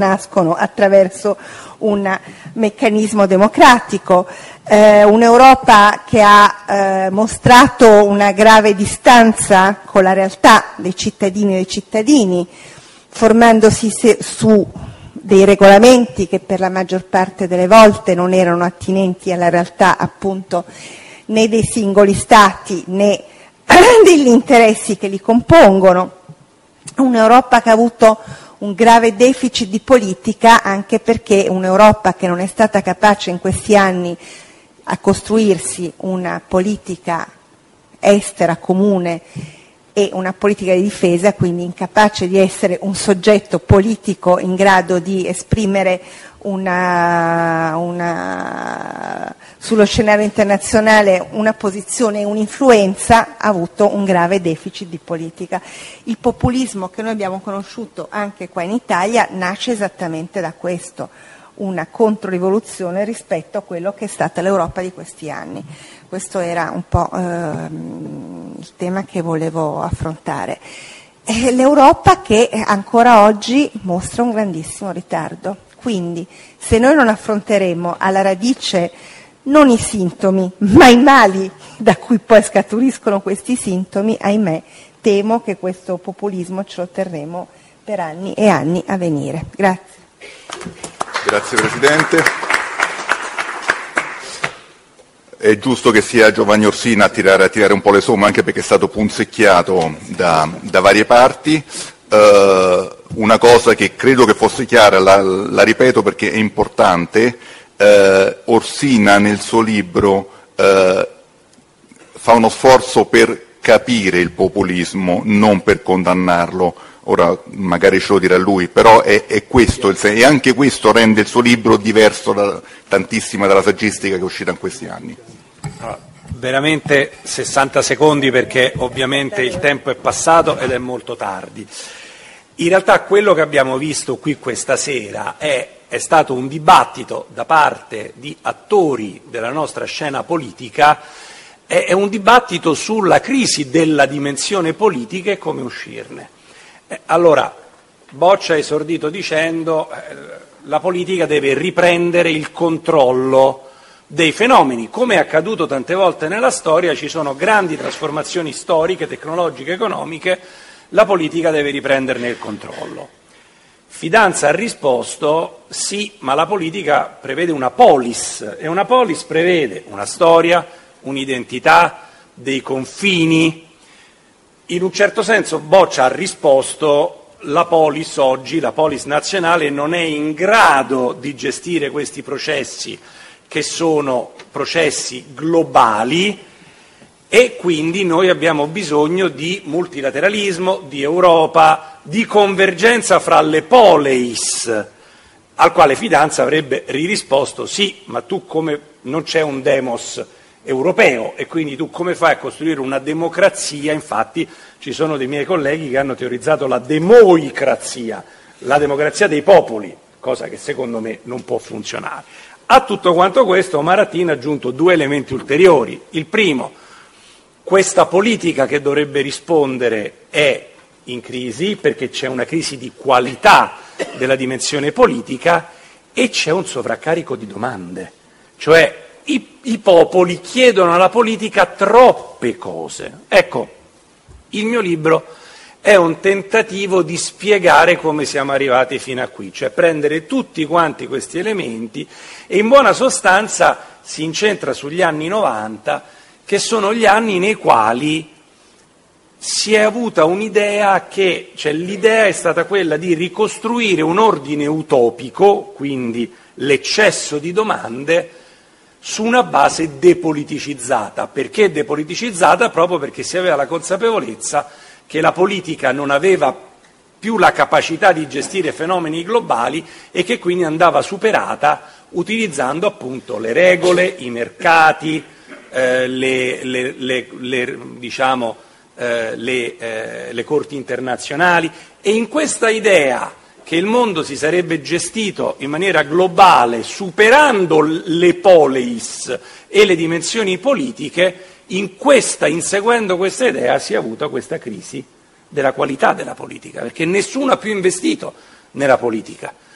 nascono attraverso un meccanismo democratico, un'Europa che ha mostrato una grave distanza con la realtà dei cittadini e dei cittadini, formandosi su dei regolamenti che per la maggior parte delle volte non erano attinenti alla realtà appunto né dei singoli stati né degli interessi che li compongono, un'Europa che ha avuto un grave deficit di politica, anche perché un'Europa che non è stata capace in questi anni a costruirsi una politica estera comune e una politica di difesa, quindi incapace di essere un soggetto politico in grado di esprimere sullo scenario internazionale una posizione e un'influenza, ha avuto un grave deficit di politica. Il populismo che noi abbiamo conosciuto anche qua in Italia nasce esattamente da questo, una controrivoluzione rispetto a quello che è stata l'Europa di questi anni. Questo era un po' il tema che volevo affrontare. L'Europa che ancora oggi mostra un grandissimo ritardo. Quindi, se noi non affronteremo alla radice non i sintomi, ma i mali da cui poi scaturiscono questi sintomi, ahimè, temo che questo populismo ce lo terremo per anni e anni a venire. Grazie. Grazie Presidente. È giusto che sia Giovanni Orsina a tirare un po' le somme, anche perché è stato punzecchiato da varie parti. Una cosa che credo che fosse chiara, la ripeto perché è importante, Orsina nel suo libro fa uno sforzo per capire il populismo, non per condannarlo. Ora magari ce lo dirà lui, però è questo il senso, e anche questo rende il suo libro diverso tantissimo dalla saggistica che è uscita in questi anni. Veramente 60 secondi perché ovviamente il tempo è passato ed è molto tardi. In realtà quello che abbiamo visto qui questa sera è stato un dibattito da parte di attori della nostra scena politica, è un dibattito sulla crisi della dimensione politica e come uscirne. Allora, Boccia ha esordito dicendo la politica deve riprendere il controllo dei fenomeni. Come è accaduto tante volte nella storia, ci sono grandi trasformazioni storiche, tecnologiche, economiche, la politica deve riprenderne il controllo. Fidanza ha risposto sì, ma la politica prevede una polis e una polis prevede una storia, un'identità, dei confini. In un certo senso Boccia ha risposto la polis oggi, la polis nazionale non è in grado di gestire questi processi che sono processi globali e quindi noi abbiamo bisogno di multilateralismo, di Europa, di convergenza fra le poleis, al quale Fidanza avrebbe risposto sì, ma tu come non c'è un demos europeo e quindi tu come fai a costruire una democrazia? Infatti ci sono dei miei colleghi che hanno teorizzato la demoicrazia, la democrazia dei popoli, cosa che secondo me non può funzionare. A tutto quanto questo Marattin ha aggiunto due elementi ulteriori. Il primo, questa politica che dovrebbe rispondere è in crisi perché c'è una crisi di qualità della dimensione politica e c'è un sovraccarico di domande, cioè i popoli chiedono alla politica troppe cose. Ecco, il mio libro è un tentativo di spiegare come siamo arrivati fino a qui, cioè prendere tutti quanti questi elementi e in buona sostanza si incentra sugli anni 90, che sono gli anni nei quali si è avuta un'idea cioè l'idea è stata quella di ricostruire un ordine utopico, quindi l'eccesso di domande, su una base depoliticizzata. Perché depoliticizzata? Proprio perché si aveva la consapevolezza che la politica non aveva più la capacità di gestire fenomeni globali e che quindi andava superata utilizzando appunto le regole, i mercati, le corti internazionali, e in questa idea che il mondo si sarebbe gestito in maniera globale superando le poleis e le dimensioni politiche, inseguendo questa idea si è avuta questa crisi della qualità della politica, perché nessuno ha più investito nella politica.